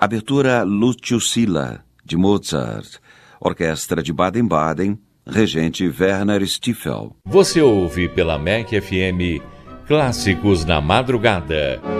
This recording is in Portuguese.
Abertura Lúcio Silla, de Mozart. Orquestra de Baden-Baden, regente Werner Stiefel. Você ouve pela MEC FM Clássicos na Madrugada.